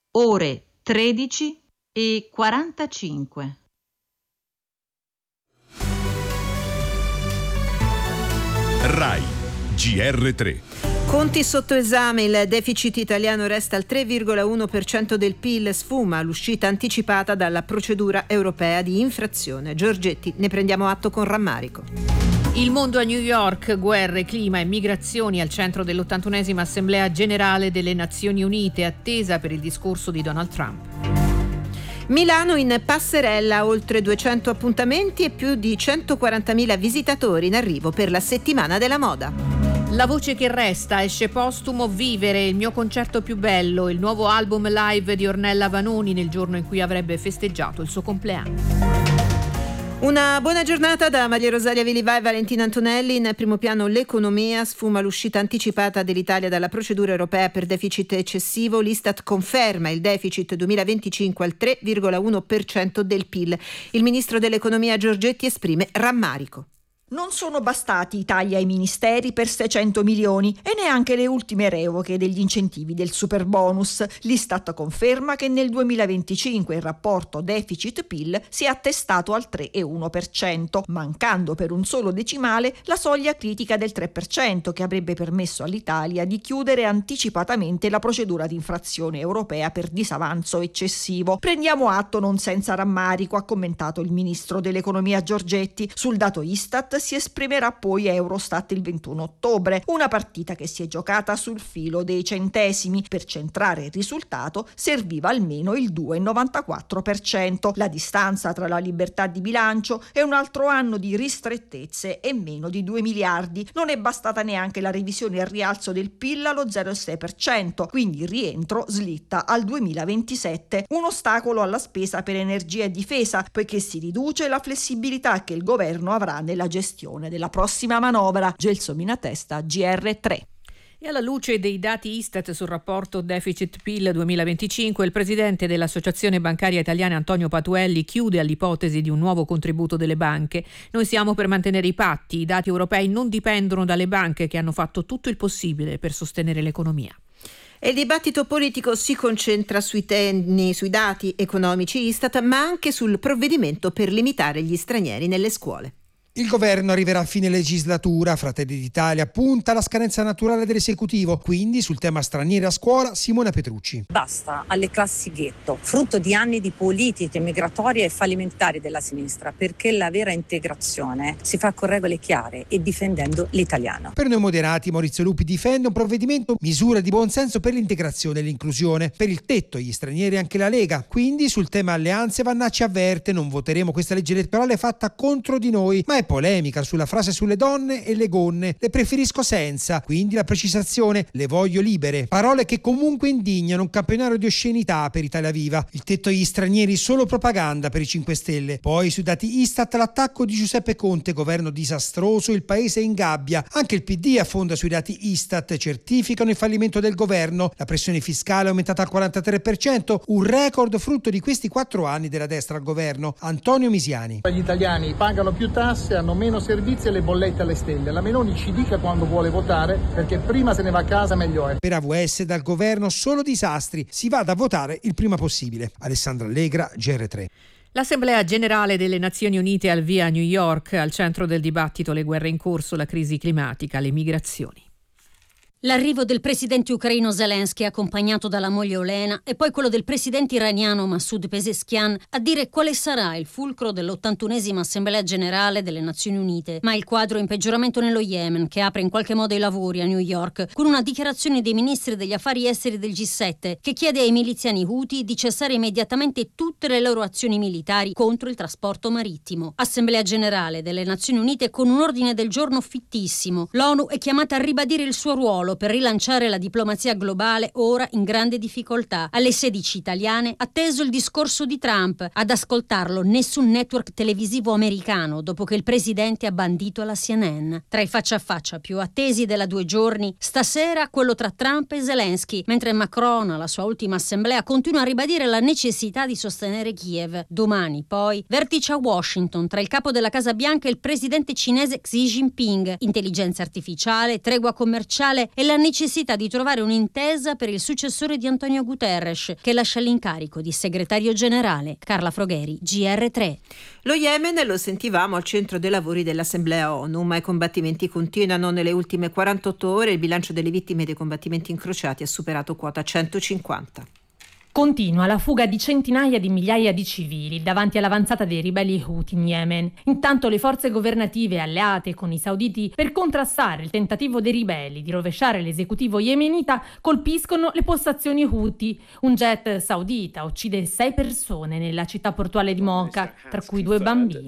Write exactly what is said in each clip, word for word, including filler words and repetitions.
ore tredici e quarantacinque. Rai G R tre. Conti sotto esame, il deficit italiano resta al tre virgola uno per cento del P I L, sfuma l'uscita anticipata dalla procedura europea di infrazione. Giorgetti, ne prendiamo atto con rammarico. Il mondo a New York, guerre, clima e migrazioni al centro dell'ottantunesima Assemblea Generale delle Nazioni Unite, attesa per il discorso di Donald Trump. Milano in passerella, oltre duecento appuntamenti e più di centoquarantamila visitatori in arrivo per la settimana della moda. La voce che resta, esce postumo Vivere, il mio concerto più bello, il nuovo album live di Ornella Vanoni nel giorno in cui avrebbe festeggiato il suo compleanno. Una buona giornata da Maria Rosaria Vilivà e Valentina Antonelli. In primo piano l'economia, sfuma l'uscita anticipata dell'Italia dalla procedura europea per deficit eccessivo. L'Istat conferma il deficit duemilaventicinque al tre virgola uno per cento del P I L. Il ministro dell'economia Giorgetti esprime rammarico. Non sono bastati i tagli ai ministeri per seicento milioni e neanche le ultime revoche degli incentivi del superbonus. L'Istat conferma che nel duemilaventicinque il rapporto deficit-P I L si è attestato al tre virgola uno per cento, mancando per un solo decimale la soglia critica del tre per cento che avrebbe permesso all'Italia di chiudere anticipatamente la procedura di infrazione europea per disavanzo eccessivo. Prendiamo atto non senza rammarico, ha commentato il ministro dell'economia Giorgetti. Sul dato Istat si esprimerà poi Eurostat il ventuno ottobre, una partita che si è giocata sul filo dei centesimi. Per centrare il risultato serviva almeno il due virgola novantaquattro per cento. La distanza tra la libertà di bilancio e un altro anno di ristrettezze è meno di due miliardi. Non è bastata neanche la revisione al rialzo del P I L allo zero virgola sei per cento, quindi il rientro slitta al duemilaventisette. Un ostacolo alla spesa per energia e difesa, poiché si riduce la flessibilità che il governo avrà nella gestione della prossima manovra. Gelsomina Testa, G R tre. E alla luce dei dati Istat sul rapporto deficit-P I L duemilaventicinque, il presidente dell'Associazione Bancaria Italiana Antonio Patuelli chiude all'ipotesi di un nuovo contributo delle banche. Noi siamo per mantenere i patti, i dati europei non dipendono dalle banche che hanno fatto tutto il possibile per sostenere l'economia. E il dibattito politico si concentra sui temi, sui dati economici Istat, ma anche sul provvedimento per limitare gli stranieri nelle scuole. Il governo arriverà a fine legislatura, Fratelli d'Italia punta alla scadenza naturale dell'esecutivo, quindi sul tema stranieri a scuola Simona Petrucci. Basta alle classi ghetto, frutto di anni di politiche migratorie e fallimentari della sinistra, perché la vera integrazione si fa con regole chiare e difendendo l'italiano. Per noi moderati Maurizio Lupi difende un provvedimento misura di buonsenso per l'integrazione e l'inclusione. Per il tetto agli stranieri anche la Lega, quindi sul tema alleanze Vannacci avverte: non voteremo questa legge elettorale fatta contro di noi, ma è polemica sulla frase sulle donne e le gonne. Le preferisco senza, quindi la precisazione: le voglio libere. Parole che comunque indignano, un campionario di oscenità per Italia Viva. Il tetto agli stranieri solo propaganda per i cinque Stelle. Poi sui dati Istat l'attacco di Giuseppe Conte, governo disastroso, il paese è in gabbia. Anche il P D affonda sui dati Istat, certificano il fallimento del governo. La pressione fiscale è aumentata al quarantatré per cento, un record frutto di questi quattro anni della destra al governo. Antonio Misiani. Gli italiani pagano più tasse, hanno meno servizi e le bollette alle stelle. La Meloni ci dica quando vuole votare, perché prima se ne va a casa meglio è. Per A V S dal governo solo disastri, si vada a votare il prima possibile. Alessandra Allegra, G R tre. L'Assemblea Generale delle Nazioni Unite al via a New York, al centro del dibattito le guerre in corso, la crisi climatica, le migrazioni. L'arrivo del presidente ucraino Zelensky accompagnato dalla moglie Olena e poi quello del presidente iraniano Masoud Pezeshkian a dire quale sarà il fulcro dell'ottantunesima Assemblea Generale delle Nazioni Unite. Ma il quadro è in peggioramento nello Yemen, che apre in qualche modo i lavori a New York con una dichiarazione dei ministri degli affari esteri del G sette che chiede ai miliziani Houthi di cessare immediatamente tutte le loro azioni militari contro il trasporto marittimo. Assemblea Generale delle Nazioni Unite con un ordine del giorno fittissimo. L'ONU è chiamata a ribadire il suo ruolo per rilanciare la diplomazia globale ora in grande difficoltà. Alle sedici italiane atteso il discorso di Trump, ad ascoltarlo nessun network televisivo americano dopo che il presidente ha bandito alla C N N. Tra i faccia a faccia più attesi della due giorni, stasera quello tra Trump e Zelensky, mentre Macron alla sua ultima assemblea continua a ribadire la necessità di sostenere Kiev. Domani poi vertice a Washington tra il capo della Casa Bianca e il presidente cinese Xi Jinping. Intelligenza artificiale, tregua commerciale e la necessità di trovare un'intesa per il successore di Antonio Guterres, che lascia l'incarico di segretario generale. Carla Frogheri, G R tre. Lo Yemen lo sentivamo al centro dei lavori dell'Assemblea ONU, ma i combattimenti continuano. Nelle ultime quarantotto ore il bilancio delle vittime dei combattimenti incrociati ha superato quota centocinquanta. Continua la fuga di centinaia di migliaia di civili davanti all'avanzata dei ribelli Houthi in Yemen. Intanto le forze governative alleate con i sauditi per contrastare il tentativo dei ribelli di rovesciare l'esecutivo yemenita colpiscono le postazioni Houthi. Un jet saudita uccide sei persone nella città portuale di Mocha, tra cui due bambini.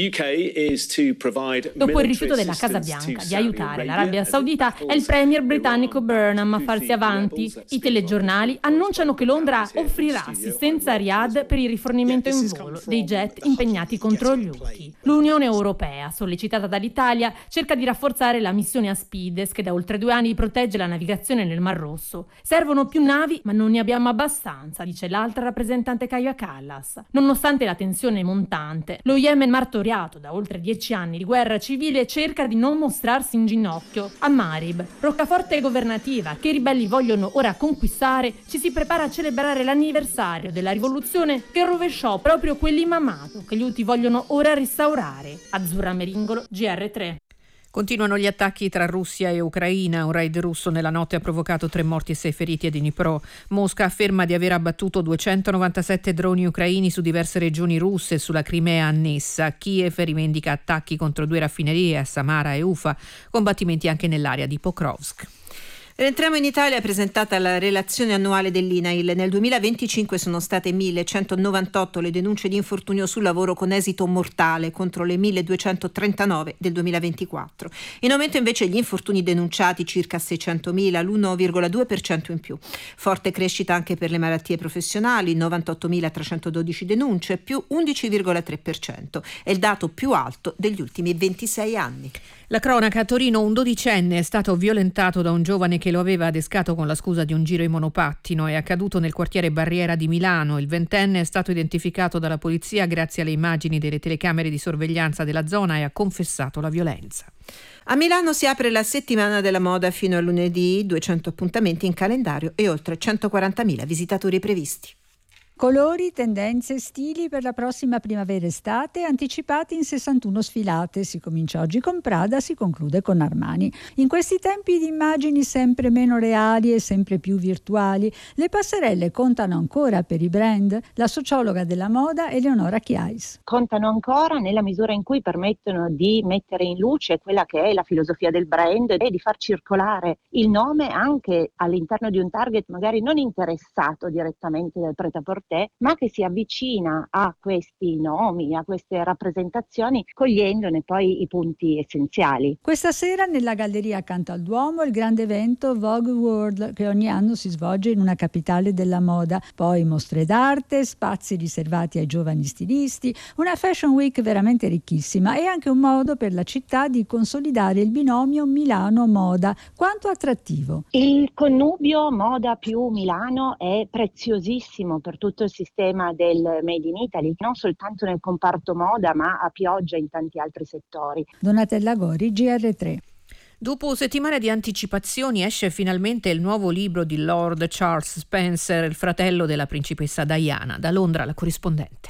Dopo il rifiuto della Casa Bianca di aiutare l'Arabia Saudita, è il premier britannico Burnham a farsi avanti. I telegiornali annunciano che Londra offrirà assistenza a Riyadh per il rifornimento in volo dei jet impegnati contro gli Houthi. L'Unione Europea, sollecitata dall'Italia, cerca di rafforzare la missione Aspides, che da oltre due anni protegge la navigazione nel Mar Rosso. Servono più navi, ma non ne abbiamo abbastanza, dice l'altra rappresentante Kaja Kallas. Nonostante la tensione montante, lo Yemen, martoriato da oltre dieci anni di guerra civile, cerca di non mostrarsi in ginocchio. A Marib, roccaforte governativa che i ribelli vogliono ora conquistare, ci si prepara a celebrare l'anniversario della rivoluzione che rovesciò proprio quell'imamato che gli Houthi vogliono ora restaurare. Azzurra Meringolo, G R tre. Continuano gli attacchi tra Russia e Ucraina. Un raid russo nella notte ha provocato tre morti e sei feriti a Dnipro. Mosca afferma di aver abbattuto duecentonovantasette droni ucraini su diverse regioni russe e sulla Crimea annessa. Kiev rivendica attacchi contro due raffinerie a Samara e Ufa, combattimenti anche nell'area di Pokrovsk. Rientriamo in Italia, presentata la relazione annuale dell'I N A I L. Nel duemilaventicinque sono state millecentonovantotto le denunce di infortunio sul lavoro con esito mortale contro le milleduecentotrentanove del duemilaventiquattro. In aumento invece gli infortuni denunciati, circa seicentomila, l'uno virgola due per cento in più. Forte crescita anche per le malattie professionali, novantottomilatrecentododici denunce, più undici virgola tre per cento. È il dato più alto degli ultimi ventisei anni. La cronaca: a Torino un dodicenne è stato violentato da un giovane che lo aveva adescato con la scusa di un giro in monopattino. È accaduto nel quartiere Barriera di Milano. Il ventenne è stato identificato dalla polizia grazie alle immagini delle telecamere di sorveglianza della zona e ha confessato la violenza. A Milano si apre la settimana della moda fino a lunedì, duecento appuntamenti in calendario e oltre centoquarantamila visitatori previsti. Colori, tendenze, stili per la prossima primavera-estate anticipati in sessantuno sfilate. Si comincia oggi con Prada, si conclude con Armani. In questi tempi di immagini sempre meno reali e sempre più virtuali, le passerelle contano ancora per i brand? La sociologa della moda Eleonora Chiais. Contano ancora nella misura in cui permettono di mettere in luce quella che è la filosofia del brand e di far circolare il nome anche all'interno di un target magari non interessato direttamente dal prêt-à-porter, ma che si avvicina a questi nomi, a queste rappresentazioni, cogliendone poi i punti essenziali. Questa sera nella Galleria accanto al Duomo il grande evento Vogue World, che ogni anno si svolge in una capitale della moda. Poi mostre d'arte, spazi riservati ai giovani stilisti, una fashion week veramente ricchissima e anche un modo per la città di consolidare il binomio Milano-moda. Quanto attrattivo! Il connubio moda più Milano è preziosissimo per tutti il sistema del Made in Italy, non soltanto nel comparto moda ma a pioggia in tanti altri settori. Donatella Gori, G R tre. Dopo settimane di anticipazioni esce finalmente il nuovo libro di Lord Charles Spencer, il fratello della principessa Diana. Da Londra la corrispondente.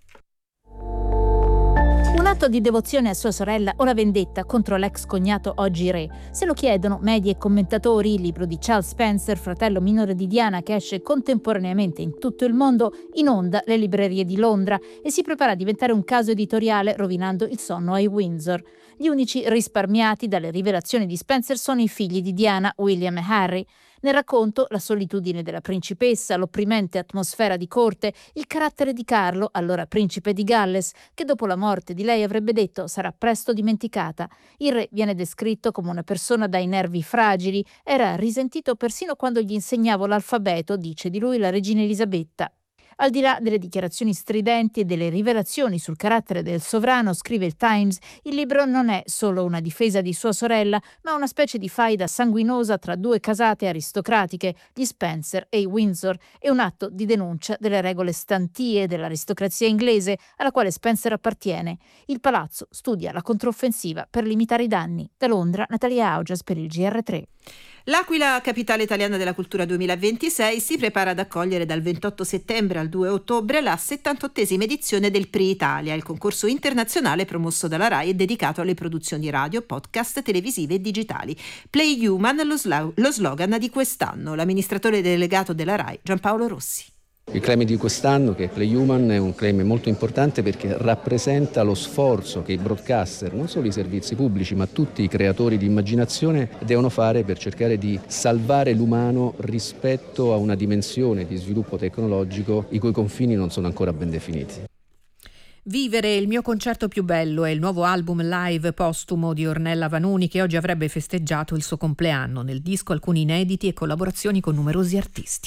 Un atto di devozione a sua sorella o la vendetta contro l'ex cognato oggi re? Se lo chiedono media e commentatori. Il libro di Charles Spencer, fratello minore di Diana, che esce contemporaneamente in tutto il mondo, inonda le librerie di Londra e si prepara a diventare un caso editoriale, rovinando il sonno ai Windsor. Gli unici risparmiati dalle rivelazioni di Spencer sono i figli di Diana, William e Harry. Nel racconto, la solitudine della principessa, l'opprimente atmosfera di corte, il carattere di Carlo, allora principe di Galles, che dopo la morte di lei avrebbe detto sarà presto dimenticata. Il re viene descritto come una persona dai nervi fragili, era risentito persino quando gli insegnavo l'alfabeto, dice di lui la regina Elisabetta. Al di là delle dichiarazioni stridenti e delle rivelazioni sul carattere del sovrano, scrive il Times, il libro non è solo una difesa di sua sorella, ma una specie di faida sanguinosa tra due casate aristocratiche, gli Spencer e i Windsor, e un atto di denuncia delle regole stantie dell'aristocrazia inglese alla quale Spencer appartiene. Il palazzo studia la controffensiva per limitare i danni. Da Londra, Natalia Augias per il G R tre. L'Aquila, capitale italiana della cultura duemilaventisei, si prepara ad accogliere dal ventotto settembre al due ottobre la settantottesima edizione del Prix Italia, il concorso internazionale promosso dalla RAI e dedicato alle produzioni radio, podcast, televisive e digitali. Play Human, lo, slo- lo slogan di quest'anno. L'amministratore delegato della RAI, Giampaolo Rossi. Il claim di quest'anno, che è Play Human, è un claim molto importante perché rappresenta lo sforzo che i broadcaster, non solo i servizi pubblici, ma tutti i creatori di immaginazione devono fare per cercare di salvare l'umano rispetto a una dimensione di sviluppo tecnologico i cui confini non sono ancora ben definiti. Vivere, il mio concerto più bello, è il nuovo album live postumo di Ornella Vanoni, che oggi avrebbe festeggiato il suo compleanno. Nel disco alcuni inediti e collaborazioni con numerosi artisti.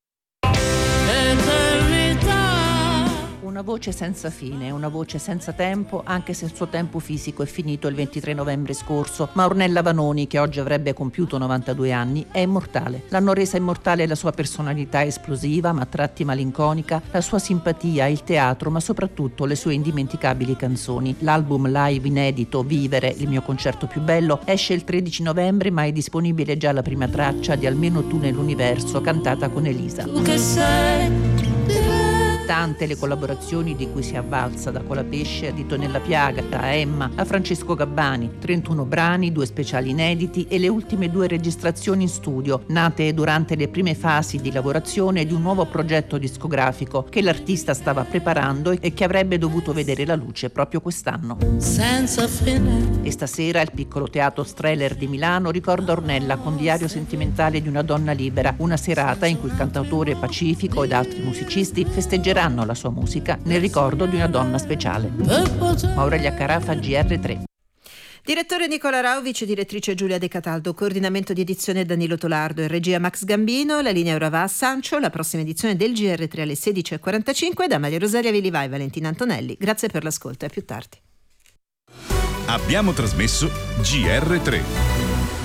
Una voce senza fine, una voce senza tempo, anche se il suo tempo fisico è finito il ventitré novembre scorso. Ma Ornella Vanoni, che oggi avrebbe compiuto novantadue anni, è immortale. L'hanno resa immortale la sua personalità esplosiva, ma a tratti malinconica, la sua simpatia, il teatro, ma soprattutto le sue indimenticabili canzoni. L'album live inedito Vivere, il mio concerto più bello, esce il tredici novembre, ma è disponibile già la prima traccia di Almeno tu nell'universo, cantata con Elisa. Tu che sei tante le collaborazioni di cui si è avvalsa, da Colapesce a Dito nella piaga, da Emma a Francesco Gabbani, trentuno brani, due speciali inediti e le ultime due registrazioni in studio, nate durante le prime fasi di lavorazione di un nuovo progetto discografico che l'artista stava preparando e che avrebbe dovuto vedere la luce proprio quest'anno. Senza fine. E stasera il piccolo teatro Strehler di Milano ricorda Ornella con Diario sentimentale di una donna libera, una serata in cui il cantautore Pacifico ed altri musicisti festeggeranno la sua musica nel ricordo di una donna speciale. Aurelia Carafa, G R tre. Direttore Nicola Rau, vice direttrice Giulia De Cataldo, coordinamento di edizione Danilo Tolardo e regia Max Gambino. La linea ora va a Sancio, la prossima edizione del G R tre alle sedici e quarantacinque da Maria Rosaria Vilivai e Valentina Antonelli. Grazie per l'ascolto e a più tardi. Abbiamo trasmesso G R tre.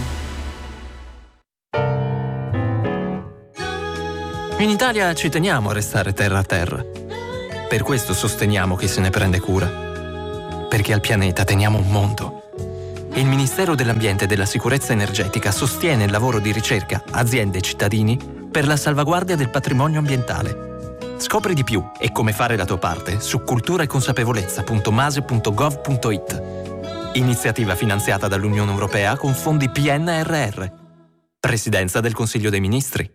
In Italia ci teniamo a restare terra a terra. Per questo sosteniamo chi se ne prende cura. Perché al pianeta teniamo un mondo. E il Ministero dell'Ambiente e della Sicurezza Energetica sostiene il lavoro di ricerca, aziende e cittadini per la salvaguardia del patrimonio ambientale. Scopri di più e come fare la tua parte su cultura e consapevolezza punto mase punto gov punto it. Iniziativa finanziata dall'Unione Europea con fondi P N R R. Presidenza del Consiglio dei Ministri.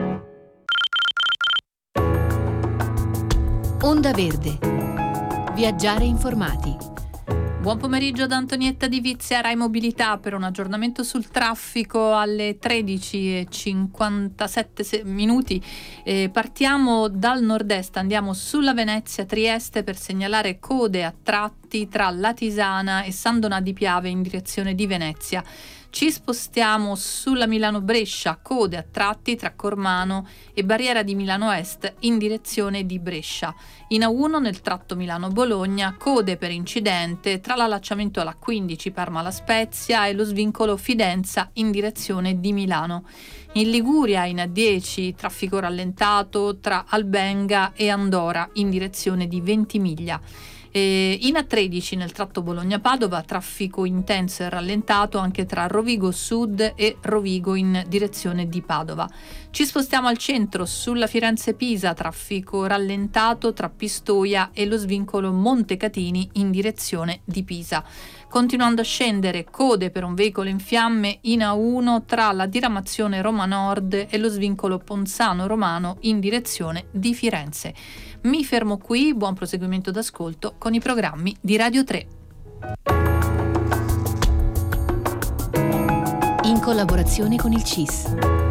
Onda Verde. Viaggiare informati. Buon pomeriggio da Antonietta Di Vizia, Rai Mobilità, per un aggiornamento sul traffico alle tredici e cinquantasette minuti. Eh, partiamo dal nord-est, andiamo sulla Venezia-Trieste per segnalare code a tratti tra Latisana e San Donà di Piave in direzione di Venezia. Ci spostiamo sulla Milano-Brescia, code a tratti tra Cormano e Barriera di Milano Est in direzione di Brescia. In A uno nel tratto Milano-Bologna, code per incidente tra l'allacciamento alla quindici Parma-La Spezia e lo svincolo Fidenza in direzione di Milano. In Liguria, in A dieci, traffico rallentato tra Albenga e Andora in direzione di Ventimiglia. E in A tredici nel tratto Bologna-Padova, traffico intenso e rallentato anche tra Rovigo Sud e Rovigo in direzione di Padova. Ci spostiamo al centro, sulla Firenze-Pisa, traffico rallentato tra Pistoia e lo svincolo Montecatini in direzione di Pisa. Continuando a scendere, code per un veicolo in fiamme in A uno tra la diramazione Roma Nord e lo svincolo Ponzano Romano in direzione di Firenze. Mi fermo qui, buon proseguimento d'ascolto con i programmi di Radio tre. In collaborazione con il C I S.